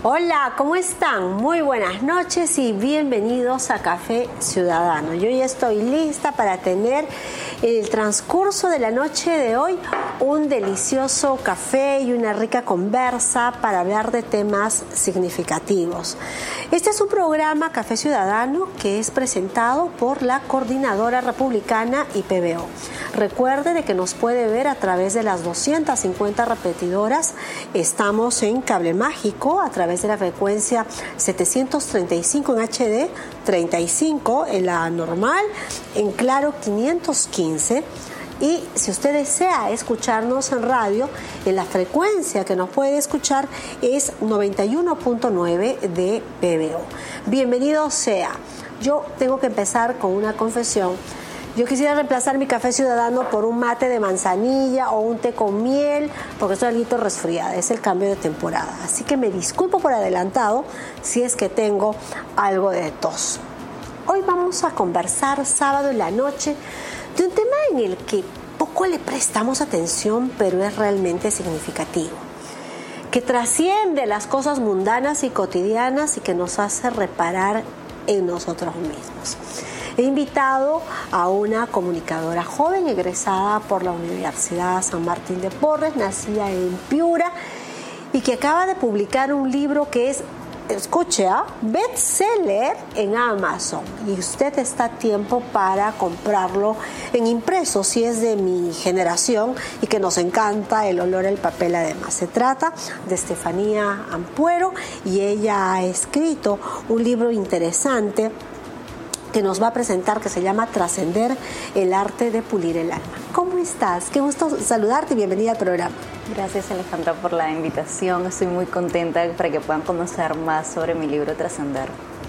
Hola, ¿cómo están? Muy buenas noches y bienvenidos a Café Ciudadano. Yo ya estoy lista para tener en el transcurso de la noche de hoy un delicioso café y una rica conversa para hablar de temas significativos. Este es un programa Café Ciudadano que es presentado por la Coordinadora Republicana IPBO. Recuerde de que nos puede ver a través de las 250 repetidoras. Estamos en Cable Mágico a través de la frecuencia 735 en HD, 35 en la normal, en Claro 515. Y si usted desea escucharnos en radio, en la frecuencia que nos puede escuchar es 91.9 de PBO. Bienvenido sea. Yo tengo que empezar con una confesión. Yo quisiera reemplazar mi café ciudadano por un mate de manzanilla o un té con miel, porque estoy algo resfriada, es el cambio de temporada. Así que me disculpo por adelantado si es que tengo algo de tos. Hoy vamos a conversar sábado en la noche de un tema en el que poco le prestamos atención, pero es realmente significativo, que trasciende las cosas mundanas y cotidianas y que nos hace reparar en nosotros mismos. He invitado a una comunicadora joven egresada por la Universidad San Martín de Porres, nacida en Piura, y que acaba de publicar un libro que es, escuche, bestseller en Amazon. Y usted está a tiempo para comprarlo en impreso, si es de mi generación y que nos encanta el olor al papel además. Se trata de Estefanía Ampuero y ella ha escrito un libro interesante que nos va a presentar, que se llama Trascender, el arte de pulir el alma. ¿Cómo estás? Qué gusto saludarte y bienvenida al programa. Gracias, Alejandra, por la invitación. Estoy muy contenta para que puedan conocer más sobre mi libro Trascender.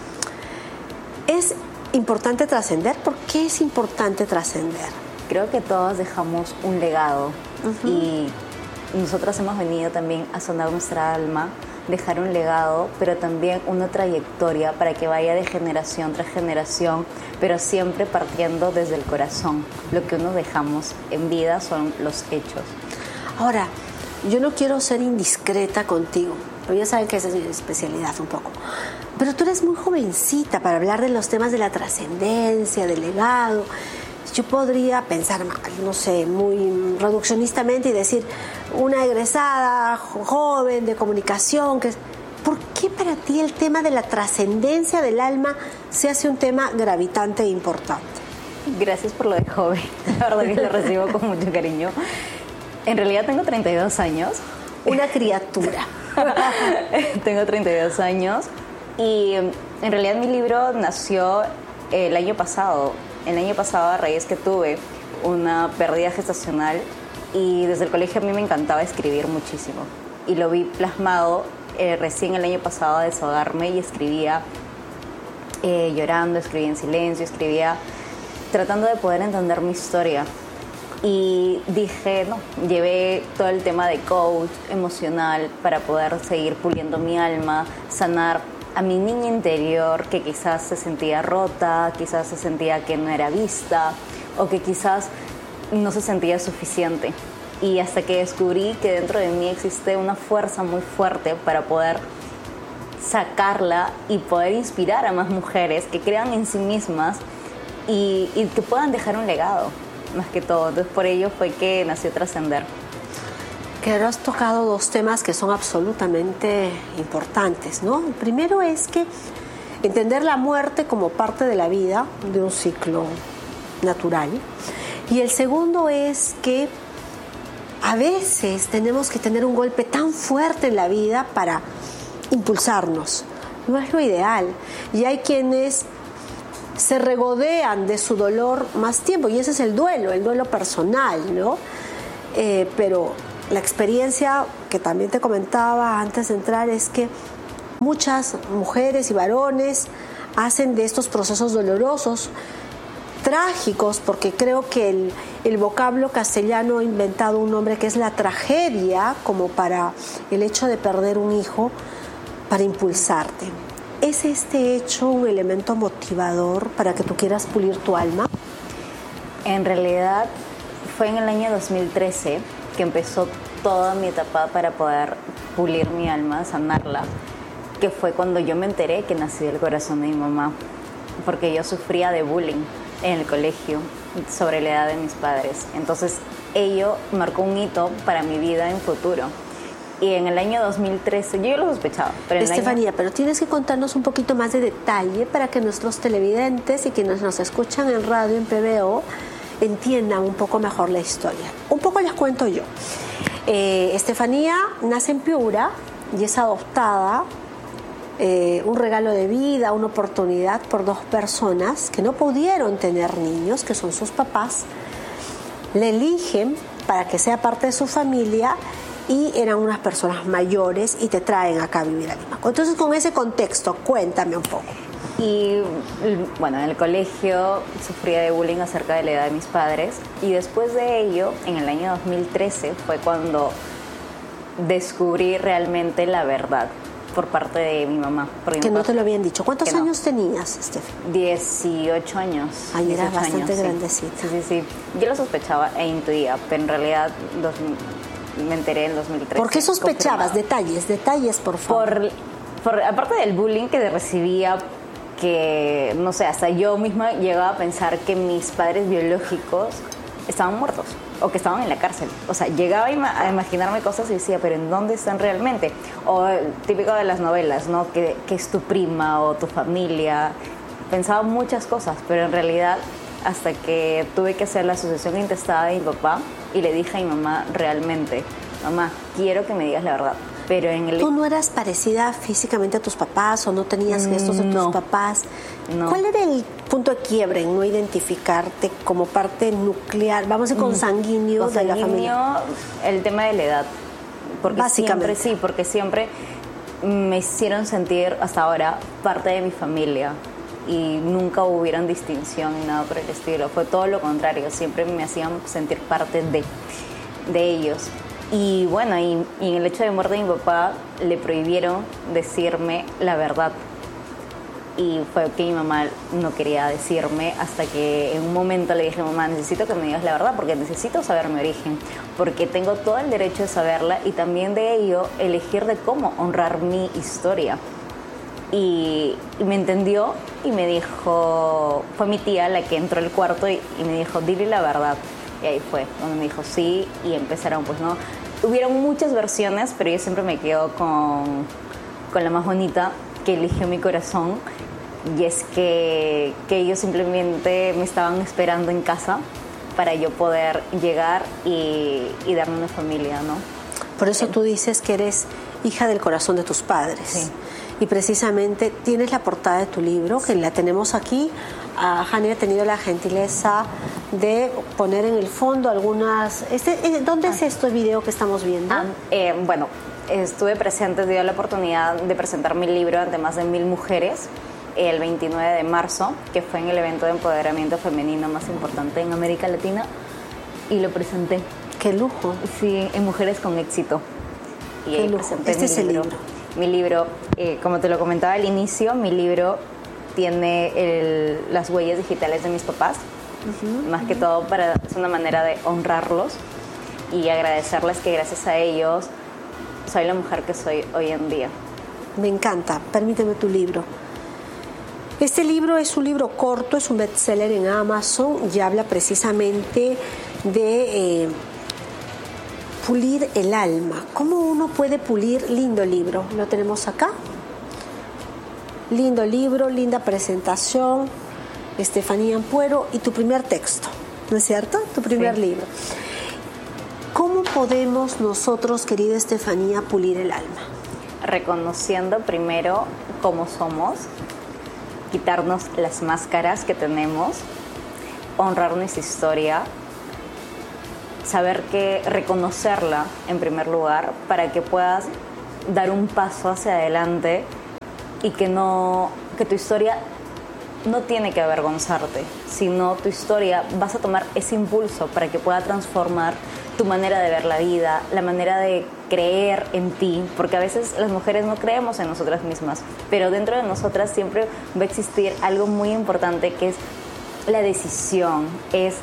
¿Es importante trascender? ¿Por qué es importante trascender? Creo que todos dejamos un legado y nosotros hemos venido también a sanar nuestra alma, dejar un legado, pero también una trayectoria para que vaya de generación tras generación, pero siempre partiendo desde el corazón. Lo que nos dejamos en vida son los hechos. Ahora, yo no quiero ser indiscreta contigo, pero ya saben que esa es mi especialidad un poco. Pero tú eres muy jovencita para hablar de los temas de la trascendencia, del legado. Yo podría pensar, no sé, muy reduccionistamente y decir, una egresada joven de comunicación, ¿por qué para ti el tema de la trascendencia del alma se hace un tema gravitante e importante? Gracias por lo de joven, la verdad que lo recibo con mucho cariño. En realidad tengo 32 años. Una criatura. Tengo 32 años y en realidad mi libro nació el año pasado. El año pasado, a raíz que tuve una pérdida gestacional, y desde el colegio a mí me encantaba escribir muchísimo. Y lo vi plasmado recién el año pasado a desahogarme y escribía llorando, escribía en silencio, escribía tratando de poder entender mi historia. Y dije, no, llevé todo el tema de coach emocional para poder seguir puliendo mi alma, sanar a mi niña interior que quizás se sentía rota, quizás se sentía que no era vista o que quizás no se sentía suficiente. Y hasta que descubrí que dentro de mí existe una fuerza muy fuerte para poder sacarla y poder inspirar a más mujeres que crean en sí mismas y que puedan dejar un legado, más que todo. Entonces por ello fue que nació Trascender. Que ahora has tocado dos temas que son absolutamente importantes, ¿no? El primero es que entender la muerte como parte de la vida, de un ciclo natural. Y el segundo es que a veces tenemos que tener un golpe tan fuerte en la vida para impulsarnos. No es lo ideal. Y hay quienes se regodean de su dolor más tiempo, y ese es el duelo personal, ¿no? Pero la experiencia que también te comentaba antes de entrar es que muchas mujeres y varones hacen de estos procesos dolorosos trágicos, porque creo que el vocablo castellano ha inventado un nombre que es la tragedia, como para el hecho de perder un hijo, para impulsarte. ¿Es este hecho un elemento motivador para que tú quieras pulir tu alma? En realidad fue en el año 2013 que empezó toda mi etapa para poder pulir mi alma, sanarla. que fue cuando yo me enteré que nací del corazón de mi mamá, porque yo sufría de bullying en el colegio sobre la edad de mis padres. Entonces, ello marcó un hito para mi vida en futuro. Y en el año 2013, yo ya lo sospechaba. Pero Estefanía, pero tienes que contarnos un poquito más de detalle para que nuestros televidentes y quienes nos escuchan en radio, en PBO, entiendan un poco mejor la historia. Un poco les cuento yo. Estefanía nace en Piura y es adoptada, un regalo de vida, una oportunidad por dos personas que no pudieron tener niños, que son sus papás. Le eligen para que sea parte de su familia y eran unas personas mayores y te traen acá a vivir a Lima. Entonces, con ese contexto, cuéntame un poco. Y bueno, en el colegio sufría de bullying acerca de la edad de mis padres, y después de ello, en el año 2013, fue cuando descubrí realmente la verdad por parte de mi mamá. Que no te lo habían dicho. ¿Cuántos años tenías, Steph? 18 años. Ahí eras bastante años, grandecita. Sí. Yo lo sospechaba e intuía, pero en realidad me enteré en 2013. ¿Por qué sospechabas? Confirmado. Detalles, por favor. Aparte del bullying que recibía, que, no sé, hasta yo misma llegaba a pensar que mis padres biológicos estaban muertos o que estaban en la cárcel. O sea, llegaba a imaginarme cosas y decía, pero ¿en dónde están realmente? O típico de las novelas, ¿no? Que es tu prima o tu familia. Pensaba muchas cosas, pero en realidad hasta que tuve que hacer la sucesión intestada de mi papá y le dije a mi mamá realmente, mamá, quiero que me digas la verdad. Pero ¿tú no eras parecida físicamente a tus papás o no tenías gestos de tus papás? No. ¿Cuál era el punto de quiebre en no identificarte como parte nuclear, vamos a decir, consanguíneo de la familia? El tema de la edad. Porque básicamente. Porque siempre me hicieron sentir hasta ahora parte de mi familia y nunca hubieron distinción ni nada por el estilo. Fue todo lo contrario, siempre me hacían sentir parte de ellos. Y bueno, y en el hecho de muerte de mi papá le prohibieron decirme la verdad. Y fue que mi mamá no quería decirme hasta que en un momento le dije, mamá, necesito que me digas la verdad porque necesito saber mi origen, porque tengo todo el derecho de saberla y también de ello elegir de cómo honrar mi historia. Y me entendió y me dijo, fue mi tía la que entró al cuarto y me dijo, dile la verdad. Y ahí fue donde me dijo sí y empezaron, pues no. Hubieron muchas versiones, pero yo siempre me quedo con la más bonita que eligió mi corazón. Y es que ellos simplemente me estaban esperando en casa para yo poder llegar y darme una familia, ¿no? Por eso tú dices que eres hija del corazón de tus padres. Sí. Y precisamente tienes la portada de tu libro, que la tenemos aquí. Jani ha tenido la gentileza de poner en el fondo algunas... ¿Dónde es este video que estamos viendo? Bueno, estuve presente, dio la oportunidad de presentar mi libro ante más de 1000 mujeres el 29 de marzo, que fue en el evento de empoderamiento femenino más importante en América Latina, y lo presenté. ¡Qué lujo! Sí, en Mujeres con Éxito. Y ¡Qué lujo! Este es el libro. Mi libro, como te lo comentaba al inicio, mi libro tiene las huellas digitales de mis papás, más que todo es una manera de honrarlos y agradecerles que gracias a ellos soy la mujer que soy hoy en día. Me encanta, permíteme tu libro. Este libro es un libro corto, es un bestseller en Amazon y habla precisamente de pulir el alma. ¿Cómo uno puede pulir? Lindo libro, lo tenemos acá. Lindo libro, linda presentación, Estefanía Ampuero, y tu primer texto, ¿no es cierto? Tu primer libro. ¿Cómo podemos nosotros, querida Estefanía, pulir el alma? Reconociendo primero cómo somos, quitarnos las máscaras que tenemos, honrar nuestra historia, reconocerla en primer lugar para que puedas dar un paso hacia adelante y que tu historia no tiene que avergonzarte, sino tu historia vas a tomar ese impulso para que pueda transformar tu manera de ver la vida, la manera de creer en ti, porque a veces las mujeres no creemos en nosotras mismas, pero dentro de nosotras siempre va a existir algo muy importante que es la decisión, es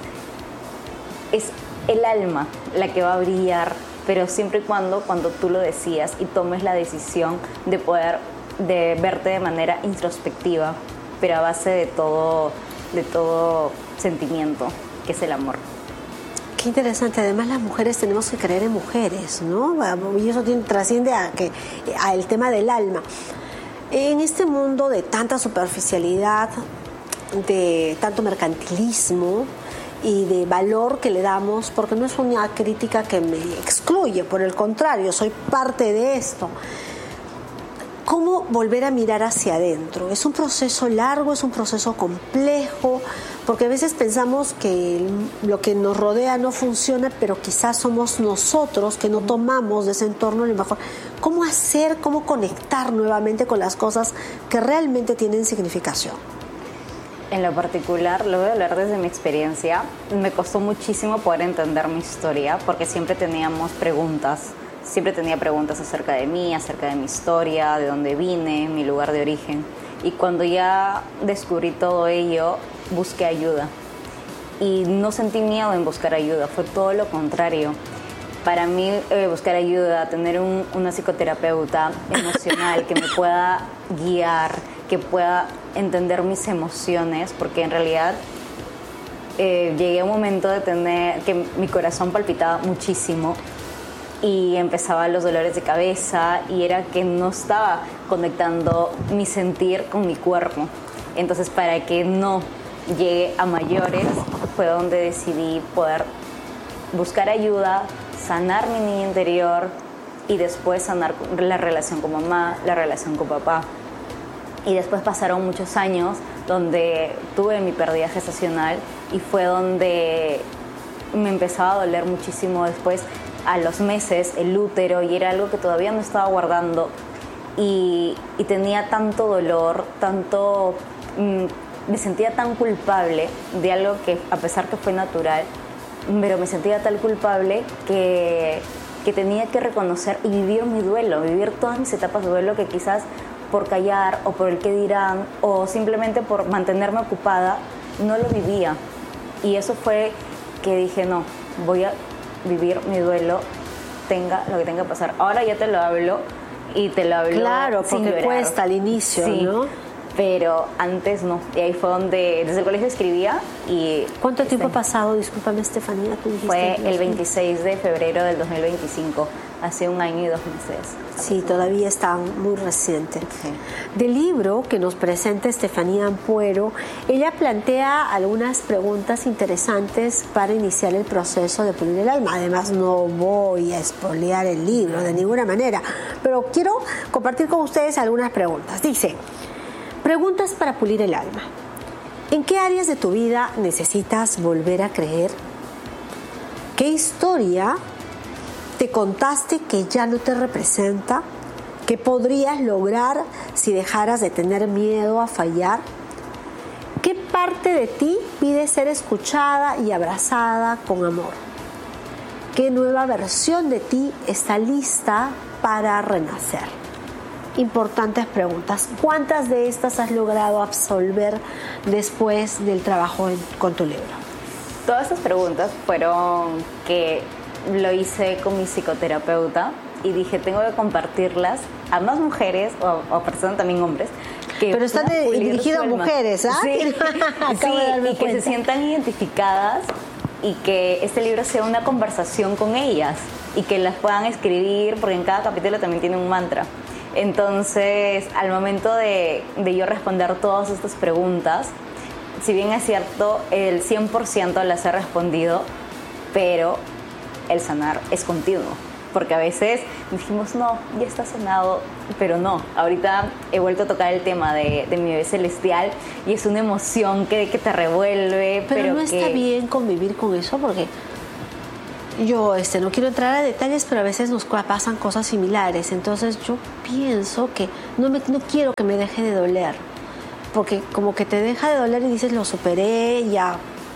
el alma la que va a brillar, pero siempre y cuando tú lo decidas y tomes la decisión de poder de verte de manera introspectiva, pero a base de todo sentimiento, que es el amor. Qué interesante. Además, las mujeres tenemos que creer en mujeres, ¿no? Y eso trasciende a el tema del alma. En este mundo de tanta superficialidad, de tanto mercantilismo y de valor que le damos, porque no es una crítica que me excluye, por el contrario, soy parte de esto. ¿Cómo volver a mirar hacia adentro? Es un proceso largo, es un proceso complejo, porque a veces pensamos que lo que nos rodea no funciona, pero quizás somos nosotros que no tomamos de ese entorno lo mejor. ¿Cómo hacer, cómo conectar nuevamente con las cosas que realmente tienen significación? En lo particular, lo voy a hablar desde mi experiencia, me costó muchísimo poder entender mi historia, porque siempre tenía preguntas acerca de mí, acerca de mi historia, de dónde vine, mi lugar de origen. Y cuando ya descubrí todo ello, busqué ayuda. Y no sentí miedo en buscar ayuda, fue todo lo contrario. Para mí, buscar ayuda, tener una psicoterapeuta emocional que me pueda guiar, que pueda entender mis emociones, porque en realidad llegué a un momento de tener que mi corazón palpitaba muchísimo y empezaban los dolores de cabeza y era que no estaba conectando mi sentir con mi cuerpo. Entonces, para que no llegue a mayores, fue donde decidí poder buscar ayuda, sanar mi niña interior y después sanar la relación con mamá, la relación con papá. Y después pasaron muchos años donde tuve mi pérdida gestacional y fue donde me empezaba a doler muchísimo después, a los meses, el útero, y era algo que todavía no estaba guardando y tenía tanto dolor, me sentía tan culpable de algo que, a pesar que fue natural, pero me sentía tan culpable que tenía que reconocer y vivir mi duelo, vivir todas mis etapas de duelo, que quizás por callar o por el qué dirán o simplemente por mantenerme ocupada no lo vivía. Y eso fue que dije, no, voy a vivir mi duelo, tenga lo que tenga que pasar. Ahora ya te lo hablo y te lo hablo. Claro, sin porque llorar. cuesta al inicio, sí, ¿no? Pero antes no. Y ahí fue donde desde el colegio escribía y... ¿Cuánto tiempo ha pasado? Discúlpame, Estefanía, tú dijiste. Fue el 26 de febrero del 2025, hace 1 año y 2 meses. Sí, todavía está muy reciente. Sí. Del libro que nos presenta Estefanía Ampuero, ella plantea algunas preguntas interesantes para iniciar el proceso de pulir el alma. Además, no voy a espolear el libro de ninguna manera, pero quiero compartir con ustedes algunas preguntas. Dice: preguntas para pulir el alma. ¿En qué áreas de tu vida necesitas volver a creer? ¿Qué historia te contaste que ya no te representa? ¿Qué podrías lograr si dejaras de tener miedo a fallar? ¿Qué parte de ti pide ser escuchada y abrazada con amor? ¿Qué nueva versión de ti está lista para renacer? Importantes preguntas. ¿Cuántas de estas has logrado absolver después del trabajo con tu libro? Todas estas preguntas fueron que lo hice con mi psicoterapeuta y dije, tengo que compartirlas a más mujeres o personas, también hombres. Pero está dirigido a mujeres, ¿ah? Sí, sí, y que se sientan identificadas y que este libro sea una conversación con ellas y que las puedan escribir, porque en cada capítulo también tiene un mantra. Entonces, al momento de yo responder todas estas preguntas, si bien es cierto, el 100% las he respondido, pero el sanar es continuo. Porque a veces dijimos, no, ya está sanado, pero no. Ahorita he vuelto a tocar el tema de mi bebé celestial y es una emoción que te revuelve. Pero no está bien convivir con eso, porque yo no quiero entrar a detalles, pero a veces nos pasan cosas similares. Entonces yo pienso que no quiero que me deje de doler, porque como que te deja de doler y dices, lo superé, ya.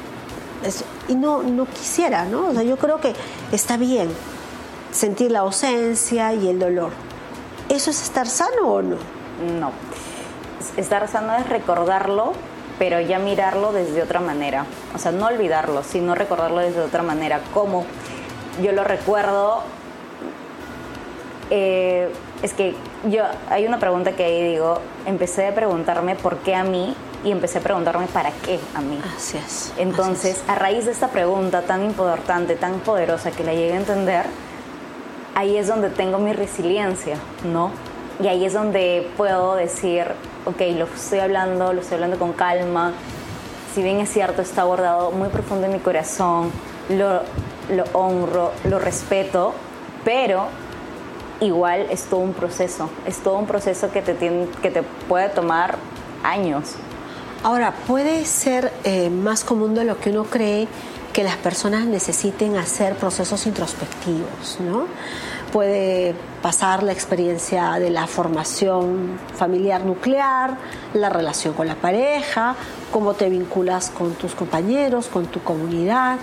Y no quisiera, ¿no? O sea, yo creo que está bien sentir la ausencia y el dolor. ¿Eso es estar sano o no? No. Estar sano es recordarlo, pero ya mirarlo desde otra manera. O sea, no olvidarlo, sino recordarlo desde otra manera. ¿Cómo? Yo lo recuerdo Es que hay una pregunta que ahí digo, empecé a preguntarme por qué a mí y empecé a preguntarme para qué a mí. Así es. Entonces, a raíz de esta pregunta tan importante, tan poderosa que la llegué a entender, ahí es donde tengo mi resiliencia, ¿no? Y ahí es donde puedo decir, ok, lo estoy hablando con calma. Si bien es cierto, está guardado muy profundo en mi corazón, lo honro, lo respeto, pero igual es todo un proceso que te puede tomar años. Ahora, puede ser más común de lo que uno cree que las personas necesiten hacer procesos introspectivos, ¿no? Puede pasar la experiencia de la formación familiar nuclear, la relación con la pareja, cómo te vinculas con tus compañeros, con tu comunidad,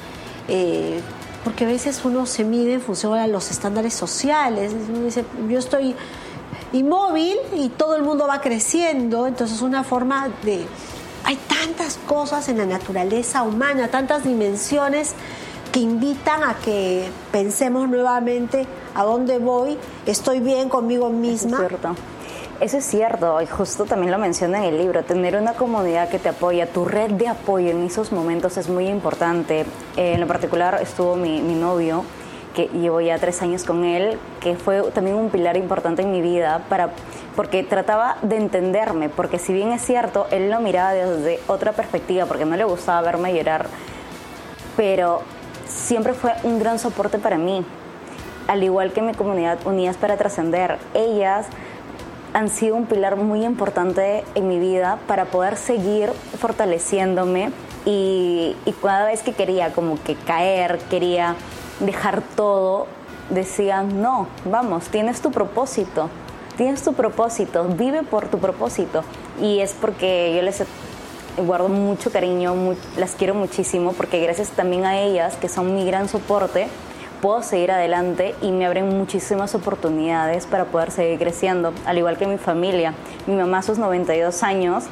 porque a veces uno se mide en función a los estándares sociales. Uno dice, yo estoy inmóvil y todo el mundo va creciendo, entonces es una forma de... Hay tantas cosas en la naturaleza humana, tantas dimensiones que invitan a que pensemos nuevamente a dónde voy, estoy bien conmigo misma. Eso es cierto, y justo también lo menciona en el libro, tener una comunidad que te apoya, tu red de apoyo en esos momentos es muy importante. En lo particular estuvo mi novio, que llevo ya 3 años con él, que fue también un pilar importante en mi vida porque trataba de entenderme, porque si bien es cierto, él lo miraba desde otra perspectiva, porque no le gustaba verme llorar, pero siempre fue un gran soporte para mí, al igual que mi comunidad Unidas para Trascender. Ellas han sido un pilar muy importante en mi vida para poder seguir fortaleciéndome y cada vez que quería como que caer, quería dejar todo, decían, no, vamos, tienes tu propósito, vive por tu propósito. Y es porque yo les guardo mucho cariño, las quiero muchísimo, porque gracias también a ellas, que son mi gran soporte, puedo seguir adelante y me abren muchísimas oportunidades para poder seguir creciendo, al igual que mi familia. Mi mamá a sus 92 años,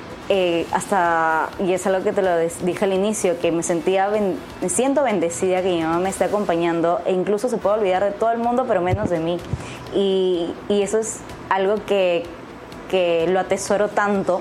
y es algo que te lo dije al inicio, que me siento bendecida que mi mamá me esté acompañando, e incluso se puede olvidar de todo el mundo, pero menos de mí. Y eso es algo que lo atesoro tanto,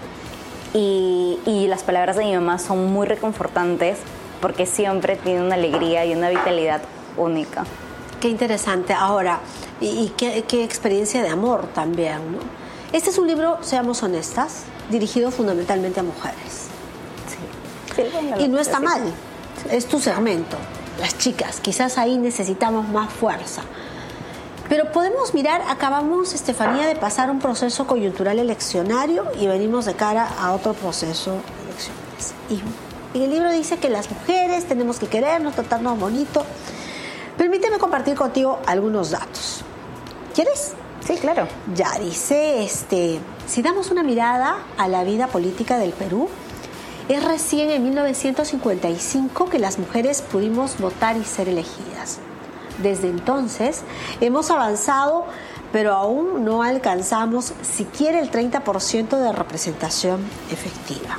y las palabras de mi mamá son muy reconfortantes, porque siempre tiene una alegría y una vitalidad única. Qué interesante. Ahora, y qué experiencia de amor también, ¿no? Este es un libro, seamos honestas, dirigido fundamentalmente a mujeres. Sí, y no está mal, es tu segmento, las chicas, quizás ahí necesitamos más fuerza. Pero podemos mirar, acabamos, Estefanía, de pasar un proceso coyuntural eleccionario y venimos de cara a otro proceso de elecciones. Y en el libro dice que las mujeres tenemos que querernos, tratarnos bonito. Permíteme compartir contigo algunos datos. ¿Quieres? Sí, claro. Ya, dice, si damos una mirada a la vida política del Perú, es recién en 1955 que las mujeres pudimos votar y ser elegidas. Desde entonces hemos avanzado, pero aún no alcanzamos siquiera el 30% de representación efectiva.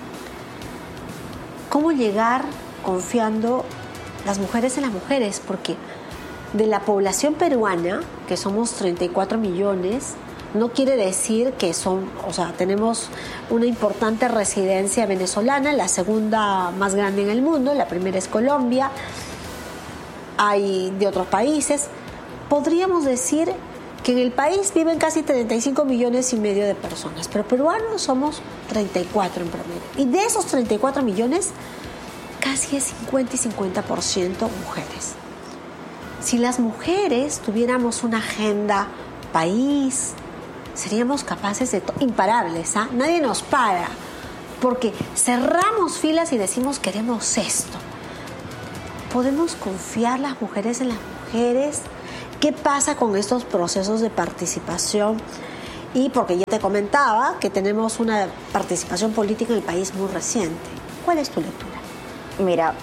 ¿Cómo llegar confiando las mujeres en las mujeres? Porque de la población peruana, que somos 34 millones, no quiere decir que tenemos una importante residencia venezolana, la segunda más grande en el mundo, la primera es Colombia, hay de otros países. Podríamos decir que en el país viven casi 35 millones y medio de personas, pero peruanos somos 34 en promedio. Y de esos 34 millones, casi es 50 y 50% mujeres. Si las mujeres tuviéramos una agenda país, seríamos capaces de imparables, ¿ah? Nadie nos para, porque cerramos filas y decimos queremos esto. ¿Podemos confiar las mujeres en las mujeres? ¿Qué pasa con estos procesos de participación? Y porque ya te comentaba que tenemos una participación política en el país muy reciente. ¿Cuál es tu lectura? Mira,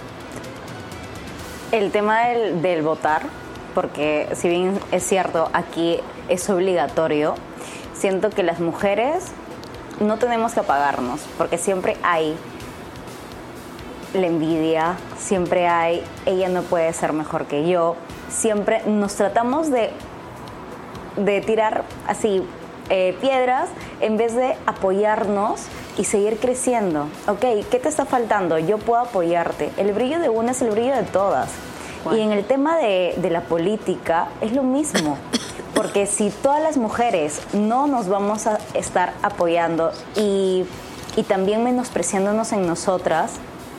el tema del votar, porque si bien es cierto, aquí es obligatorio, siento que las mujeres no tenemos que apagarnos, porque siempre hay la envidia, siempre hay, ella no puede ser mejor que yo, siempre nos tratamos de de tirar así piedras en vez de apoyarnos y seguir creciendo. Ok, ¿qué te está faltando? Yo puedo apoyarte. El brillo de una es el brillo de todas. Bueno. Y en el tema de la política es lo mismo. Porque si todas las mujeres no nos vamos a estar apoyando y también menospreciándonos en nosotras,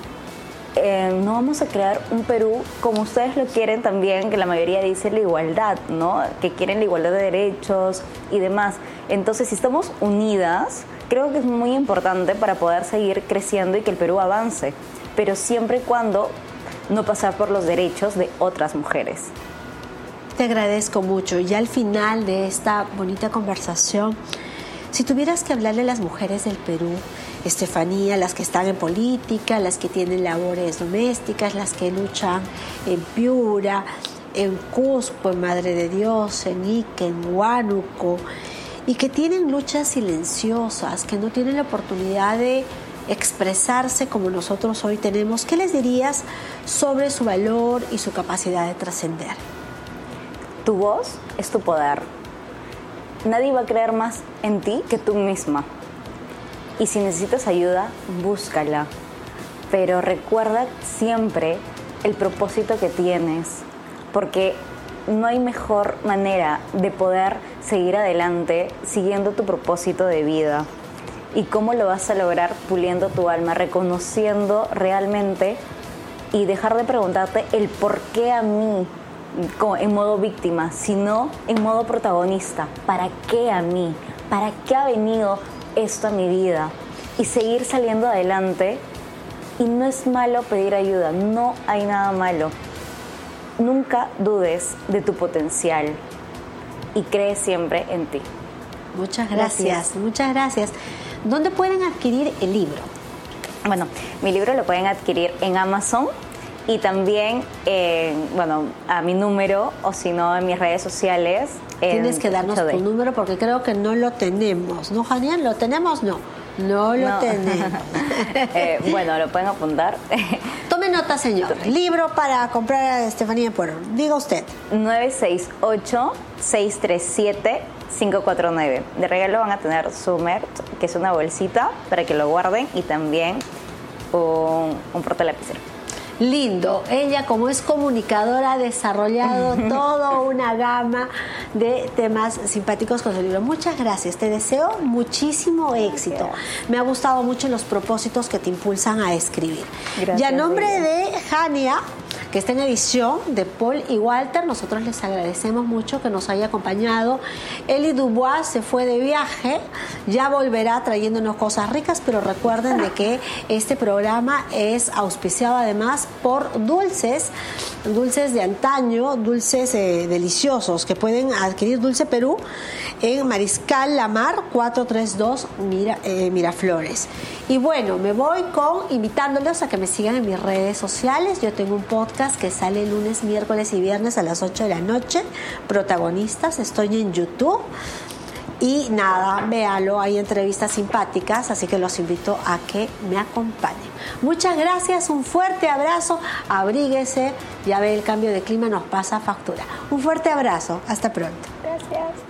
no vamos a crear un Perú como ustedes lo quieren también, que la mayoría dice la igualdad, ¿no? Que quieren la igualdad de derechos y demás. Entonces, si estamos unidas, creo que es muy importante para poder seguir creciendo y que el Perú avance, pero siempre y cuando no pasar por los derechos de otras mujeres. Te agradezco mucho. Y al final de esta bonita conversación, si tuvieras que hablarle a las mujeres del Perú, Estefanía, las que están en política, las que tienen labores domésticas, las que luchan en Piura, en Cusco, en Madre de Dios, en Ica, en Huánuco, y que tienen luchas silenciosas, que no tienen la oportunidad de expresarse como nosotros hoy tenemos, ¿qué les dirías sobre su valor y su capacidad de trascender? Tu voz es tu poder. Nadie va a creer más en ti que tú misma. Y si necesitas ayuda, búscala. Pero recuerda siempre el propósito que tienes, porque no hay mejor manera de poder seguir adelante siguiendo tu propósito de vida. ¿Y cómo lo vas a lograr? Puliendo tu alma, reconociendo realmente y dejar de preguntarte el por qué a mí en modo víctima, sino en modo protagonista. ¿Para qué a mí? ¿Para qué ha venido esto a mi vida? Y seguir saliendo adelante. Y no es malo pedir ayuda, no hay nada malo. Nunca dudes de tu potencial y cree siempre en ti. Muchas gracias, muchas gracias. ¿Dónde pueden adquirir el libro? Bueno, mi libro lo pueden adquirir en Amazon y también, a mi número o si no en mis redes sociales. Tienes que darnos tu número porque creo que no lo tenemos. ¿No, Janiel? ¿Lo tenemos? No lo tenemos. Bueno, lo pueden apuntar. Tome nota, señor. Libro para comprar a Estefanía Puero. Diga usted. 968-637-549. De regalo van a tener su merch, que es una bolsita para que lo guarden, y también un portalapicero. Lindo. Ella, como es comunicadora, ha desarrollado toda una gama de temas simpáticos con su libro. Muchas gracias. Te deseo muchísimo éxito. Me ha gustado mucho los propósitos que te impulsan a escribir. Gracias, y a nombre de Jania, que está en edición, de Paul y Walter, nosotros les agradecemos mucho que nos haya acompañado. Eli Dubois se fue de viaje, ya volverá trayéndonos cosas ricas, pero recuerden de que este programa es auspiciado además por dulces de antaño, dulces deliciosos, que pueden adquirir Dulce Perú en Mariscal Lamar 432 Miraflores. Y bueno, me voy invitándolos a que me sigan en mis redes sociales. Yo tengo un podcast que sale lunes, miércoles y viernes a las 8 de la noche. Protagonistas, estoy en YouTube. Y nada, véalo, hay entrevistas simpáticas, así que los invito a que me acompañen. Muchas gracias, un fuerte abrazo, abríguese, ya ve, el cambio de clima nos pasa factura. Un fuerte abrazo, hasta pronto. Gracias.